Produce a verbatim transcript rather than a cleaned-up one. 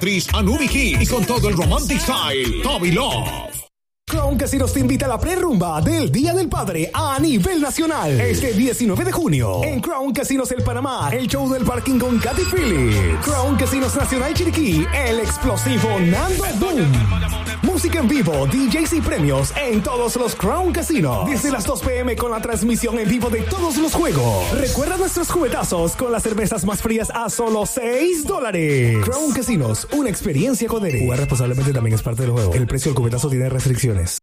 Actriz Anubi Key y con todo el romantic style, Toby Love. Crown Casinos te invita a la prerrumba del Día del Padre a nivel nacional. Este diecinueve de junio, en Crown Casinos El Panamá, el show del parking con Katy Phillips. Crown Casinos Nacional Chiriquí, el explosivo Nando Boom. Música en vivo, D Js y premios en todos los Crown Casinos. Desde las dos p m con la transmisión en vivo de todos los juegos. Recuerda nuestros juguetazos con las cervezas más frías a solo seis dólares. Crown Casinos, una experiencia codere. Jugar responsablemente también es parte del juego. El precio del cubetazo tiene restricciones.